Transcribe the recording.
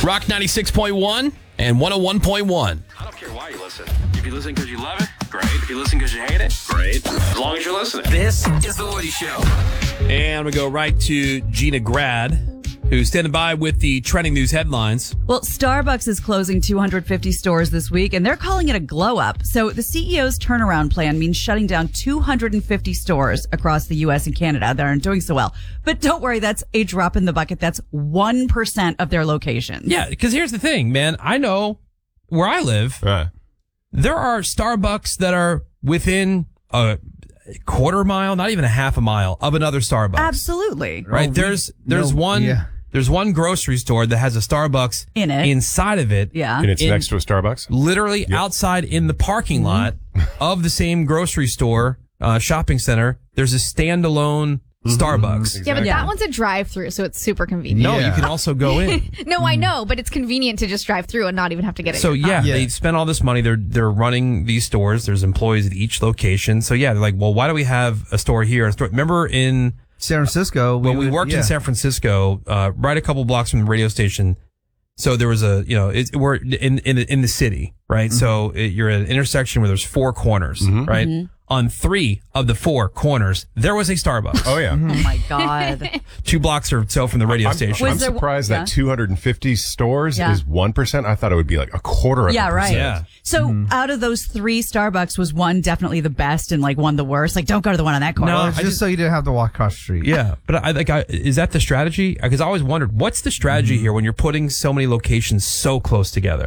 Rock 96.1 and 101.1. I don't care why you listen. If you listen because you love it, great. If you listen because you hate it, great. As long as you're listening. This is The Woody Show. And we go right to Gina Grad, who's standing by with the trending news headlines. Well, Starbucks is closing 250 stores this week, and they're calling it a glow up. So the CEO's turnaround plan means shutting down 250 stores across the U.S. and Canada that aren't doing so well. But don't worry, that's a drop in the bucket. That's 1% of their locations. Yeah, because here's the thing, man. I know where I live, there are Starbucks that are within a quarter mile, not even a half a mile of another Starbucks. Absolutely. Right? There's one grocery store that has a Starbucks in it, inside of it. Yeah. And it's next to a Starbucks? Literally outside in the parking lot of the same grocery store, shopping center, there's a standalone Starbucks. Yeah, but that one's a drive-through, so it's super convenient. No, you can also go in. No, I know, but it's convenient to just drive through and not even have to get it. So they spent all this money. They're running these stores. There's employees at each location. So yeah, they're like, well, why do we have a store here? Remember in San Francisco, when we worked in San Francisco, right a couple blocks from the radio station. So there was we're in the city, right? Mm-hmm. So you're at an intersection where there's four corners, right? Mm-hmm. On 3 of the 4 corners, there was a Starbucks. Oh, yeah. Oh, my God. 2 blocks or so from the radio station. I'm surprised that 250 stores is 1%. I thought it would be like a quarter of Yeah, a right. percent. Yeah. So out of those 3 Starbucks, was one definitely the best and like one the worst? Like, don't go to the one on that corner. No, Just so you didn't have to walk across the street. Yeah, but is that the strategy? Because I always wondered, what's the strategy here when you're putting so many locations so close together?